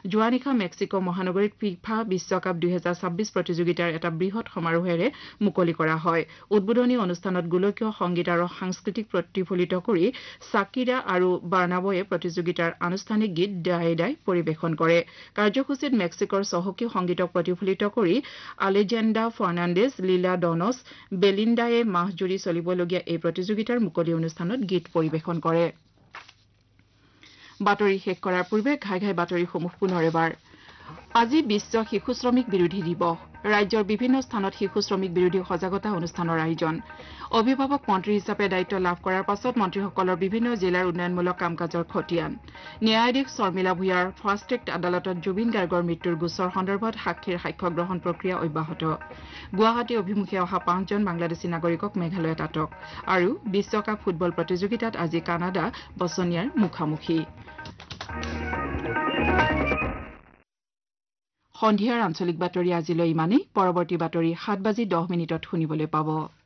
যোৱা নিশা মেক্সিকো মহানগৰীত ফিফা বিশ্বকাপ 2026 প্ৰতিযোগিতাৰ এটা বৃহৎ সমাৰোহেৰে মুকলি কৰা হয় উদ্বোধনী অনুষ্ঠানত গোলকীয় সংগীত আৰু সাংস্কৃতিক প্ৰতিফলিত কৰি সাকিৰা আৰু বাৰ্নাবয়ে প্ৰতিযোগিতাৰ আনুষ্ঠানিক গীত ডাই পৰিৱেশন কৰে কাৰ্যসূচীত মেক্সিকোৰ চহকী সংগীতক প্ৰতিফলিত কৰি আলেজেণ্ডা ফাৰ্নাণ্ডেজ লীলা ডনছ বেলিণ্ডায়ে মাহজুৰি চলিবলগীয়া এই প্ৰতিযোগিতাৰ মুকলি অনুষ্ঠানত গীত পৰিৱেশন কৰে বাতৰি শেষ কৰাৰ পূৰ্বে ঘাই বাতৰিসমূহ পুনৰ এবাৰ আজি বিশ্ব শিশু শ্ৰমিক বিৰোধী দিৱস ৰাজ্যৰ বিভিন্ন স্থানত শিশু শ্ৰমিক বিৰোধী সজাগতা অনুষ্ঠানৰ আয়োজন অভিভাৱক মন্ত্ৰী হিচাপে দায়িত্ব লাভ কৰাৰ পাছত মন্ত্ৰীসকলৰ বিভিন্ন জিলাৰ উন্নয়নমূলক কাম কাজৰ খতিয়ান ন্যায়াধীশ শৰ্মিলা ভূঞাৰ ফাষ্ট ট্ৰেক আদালতত জুবিন গাৰ্গৰ মৃত্যুৰ গোচৰ সন্দৰ্ভত সাক্ষীৰ সাক্ষ্য গ্ৰহণ প্ৰক্ৰিয়া অব্যাহত গুৱাহাটী অভিমুখে অহা 5জন বাংলাদেশী নাগৰিকক মেঘালয়ত আটক আৰু বিশ্বকাপ ফুটবল প্ৰতিযোগিতাত আজি কানাডা বছনিয়াৰ মুখামুখি সন্ধিয়াৰ আঞ্চলিক বাতৰি আজিলৈ ইমানেই পৰৱৰ্তী বাতৰি 7:10 শুনিবলৈ পাব